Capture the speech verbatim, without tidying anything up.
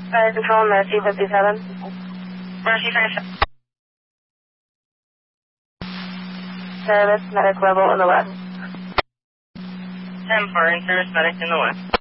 Fire Control, Mercy fifty-seven. Mercy fifty-seven. Service, medic level in the west. ten four, in service medic in the west.